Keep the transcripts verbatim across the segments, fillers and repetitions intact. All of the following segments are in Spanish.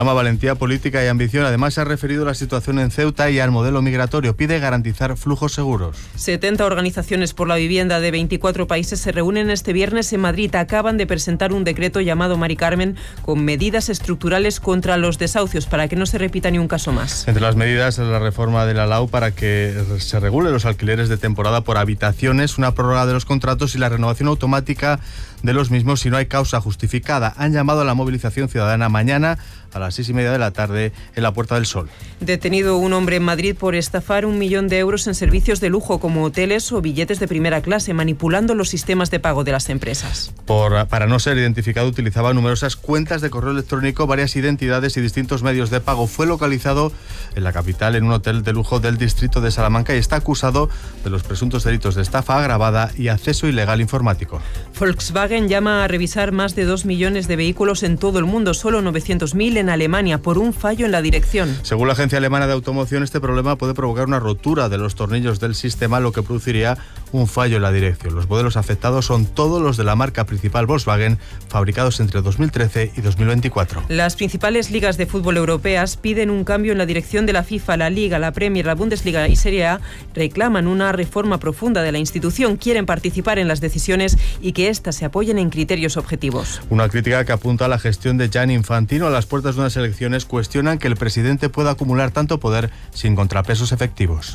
Llama valentía política y ambición. Además, se ha referido a la situación en Ceuta y al modelo migratorio. Pide garantizar flujos seguros. setenta organizaciones por la vivienda de veinticuatro países se reúnen este viernes en Madrid. Acaban de presentar un decreto llamado Mari Carmen con medidas estructurales contra los desahucios para que no se repita ni un caso más. Entre las medidas es la reforma de la L A U para que se regule los alquileres de temporada por habitaciones, una prórroga de los contratos y la renovación automática de los mismos si no hay causa justificada. Han llamado a la movilización ciudadana mañana a las seis y media de la tarde en la Puerta del Sol. Detenido un hombre en Madrid por estafar un millón de euros en servicios de lujo como hoteles o billetes de primera clase, manipulando los sistemas de pago de las empresas. Por, para no ser identificado, utilizaba numerosas cuentas de correo electrónico, varias identidades y distintos medios de pago. Fue localizado en la capital en un hotel de lujo del distrito de Salamanca y está acusado de los presuntos delitos de estafa agravada y acceso ilegal informático. Volkswagen llama a revisar más de dos millones de vehículos en todo el mundo, solo novecientos mil en Alemania, por un fallo en la dirección. Según la agencia alemana de automoción, este problema puede provocar una rotura de los tornillos del sistema, lo que produciría un fallo en la dirección. Los modelos afectados son todos los de la marca principal Volkswagen, fabricados entre dos mil trece y dos mil veinticuatro. Las principales ligas de fútbol europeas piden un cambio en la dirección de la FIFA. La Liga, la Premier, la Bundesliga y Serie A reclaman una reforma profunda de la institución. Quieren participar en las decisiones y que éstas se apoyen en criterios objetivos. Una crítica que apunta a la gestión de Gianni Infantino. A las puertas de unas elecciones cuestionan que el presidente pueda acumular tanto poder sin contrapesos efectivos.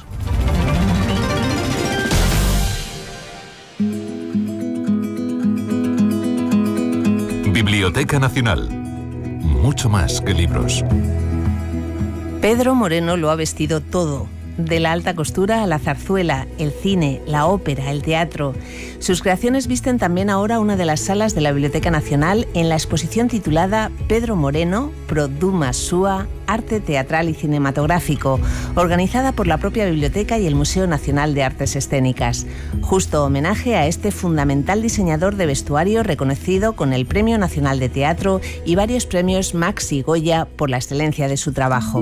Biblioteca Nacional. Mucho más que libros. Pedro Moreno lo ha vestido todo. De la alta costura a la zarzuela, el cine, la ópera, el teatro. Sus creaciones visten también ahora una de las salas de la Biblioteca Nacional en la exposición titulada Pedro Moreno, Pro Duma Sua, Arte Teatral y Cinematográfico, organizada por la propia Biblioteca y el Museo Nacional de Artes Escénicas. Justo homenaje a este fundamental diseñador de vestuario reconocido con el Premio Nacional de Teatro y varios premios Max y Goya por la excelencia de su trabajo.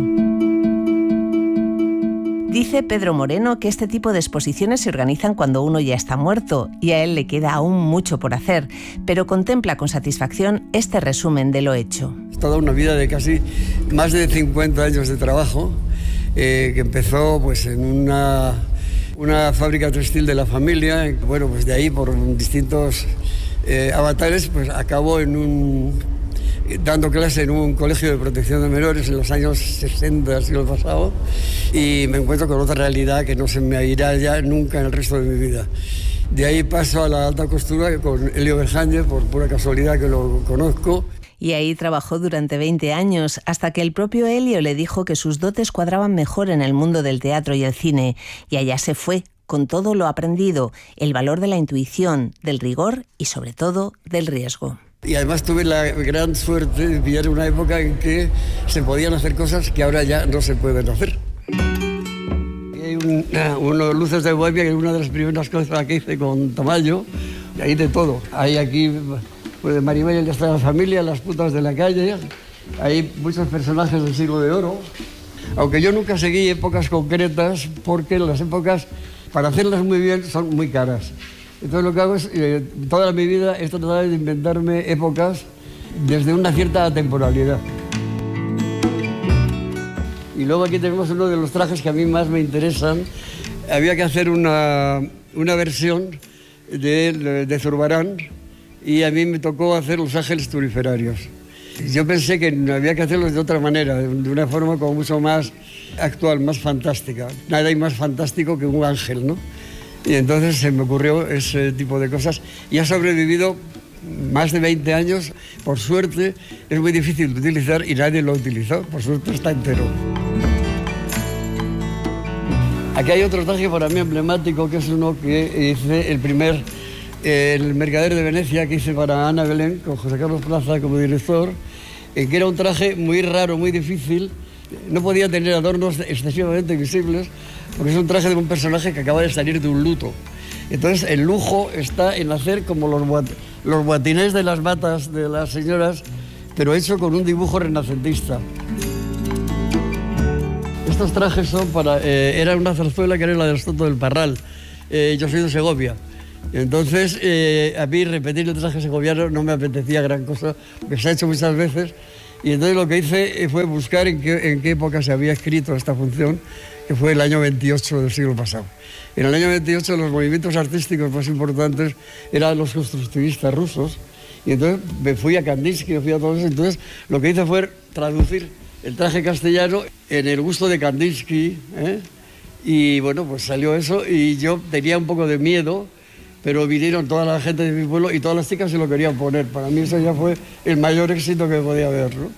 Dice Pedro Moreno que este tipo de exposiciones se organizan cuando uno ya está muerto y a él le queda aún mucho por hacer, pero contempla con satisfacción este resumen de lo hecho. Es toda una vida de casi más de cincuenta años de trabajo, eh, que empezó pues, en una, una fábrica textil de la familia. Bueno, pues de ahí por distintos eh, avatares pues acabó en un... dando clase en un colegio de protección de menores en los años sesenta del siglo pasado, y me encuentro con otra realidad que no se me irá ya nunca en el resto de mi vida. De ahí paso a la alta costura con Elio Berjanje, por pura casualidad que lo conozco. Y ahí trabajó durante veinte años, hasta que el propio Elio le dijo que sus dotes cuadraban mejor en el mundo del teatro y el cine, y allá se fue, con todo lo aprendido, el valor de la intuición, del rigor y sobre todo del riesgo. Y además tuve la gran suerte de pillar una época en que se podían hacer cosas que ahora ya no se pueden hacer. Y hay un, unos luces de Bohemia, que es una de las primeras cosas que hice con Tamayo, y hay de todo. Hay aquí, pues de Maribel, ya está la familia, las putas de la calle, hay muchos personajes del siglo de oro. Aunque yo nunca seguí épocas concretas, porque las épocas, para hacerlas muy bien, son muy caras. Entonces lo que hago es, eh, toda mi vida, he tratado de inventarme épocas desde una cierta temporalidad. Y luego aquí tenemos uno de los trajes que a mí más me interesan. Había que hacer una, una versión de, de Zurbarán y a mí me tocó hacer los ángeles turiferarios. Yo pensé que había que hacerlos de otra manera, de una forma como mucho más actual, más fantástica. Nada hay más fantástico que un ángel, ¿no? Y entonces se me ocurrió ese tipo de cosas y ha sobrevivido más de veinte años. Por suerte, es muy difícil de utilizar y nadie lo utilizó. Por suerte está entero. Aquí hay otro traje para mí emblemático, que es uno que hice el primer, eh, el Mercader de Venecia, que hice para Ana Belén, con José Carlos Plaza como director, eh, que era un traje muy raro, muy difícil. No podía tener adornos excesivamente visibles, porque es un traje de un personaje que acaba de salir de un luto. Entonces el lujo está en hacer como los, boat, los boatines de las batas de las señoras, pero hecho con un dibujo renacentista. Estos trajes son para... Eh, era una zarzuela que era la del Soto del Parral. Eh, yo soy de Segovia. Entonces, eh, a mí repetir el traje segoviano no me apetecía gran cosa, porque se ha hecho muchas veces. Y entonces lo que hice fue buscar en qué, en qué época se había escrito esta función, que fue el año veintiocho del siglo pasado. En el año veintiocho los movimientos artísticos más importantes eran los constructivistas rusos, y entonces me fui a Kandinsky, me fui a todos eso. Entonces lo que hice fue traducir el traje castellano en el gusto de Kandinsky, ¿eh? Y bueno, pues salió eso, y yo tenía un poco de miedo, pero vinieron toda la gente de mi pueblo y todas las chicas se lo querían poner. Para mí eso ya fue el mayor éxito que podía haber, ¿no?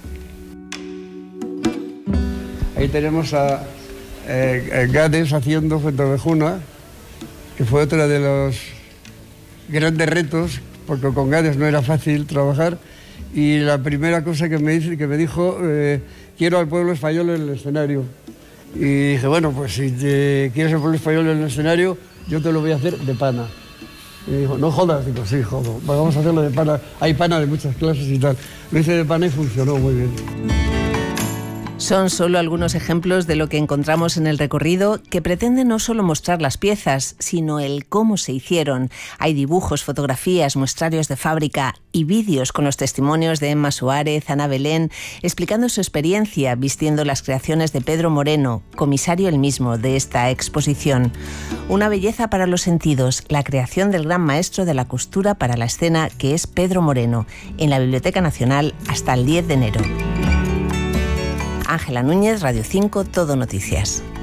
Ahí tenemos a eh, Gades haciendo Fuentovejuna, que fue otro de los grandes retos, porque con Gades no era fácil trabajar, y la primera cosa que me, dice, que me dijo, eh, quiero al pueblo español en el escenario. Y dije, bueno, pues si te quieres el pueblo español en el escenario, yo te lo voy a hacer de pana. Y me dijo, no jodas. Digo, sí, jodo, vamos a hacerlo de pana. Hay pana de muchas clases y tal. Lo hice de pana y funcionó muy bien. Son solo algunos ejemplos de lo que encontramos en el recorrido, que pretende no solo mostrar las piezas, sino el cómo se hicieron. Hay dibujos, fotografías, muestrarios de fábrica y vídeos con los testimonios de Emma Suárez, Ana Belén, explicando su experiencia vistiendo las creaciones de Pedro Moreno, comisario el mismo de esta exposición. Una belleza para los sentidos, la creación del gran maestro de la costura para la escena, que es Pedro Moreno, en la Biblioteca Nacional hasta el diez de enero. Ángela Núñez, Radio cinco, Todo Noticias.